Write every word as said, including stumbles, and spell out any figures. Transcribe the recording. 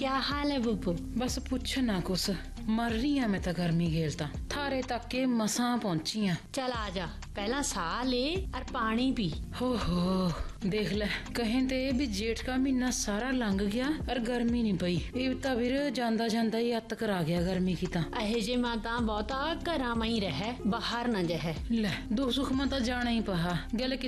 क्या हाल है बुब्बू? बस पुछ ना कुछ, मर रही है मैं तो गर्मी गेलता। थारे तक के मसा पहुंची आ। चल आ जा, पहला साह ले और पानी पी। हो हो देख ले, कहें ते भी जेठ का महीना सारा लंघ गया और गर्मी नहीं पई। ये तो फिर जांदा जांदा ही अत करा गया गर्मी की। ता अहे जे माता बहुता घरा में ही रह, बाहर न जह। ले दुख सुख में तो जाना ही पहा गले।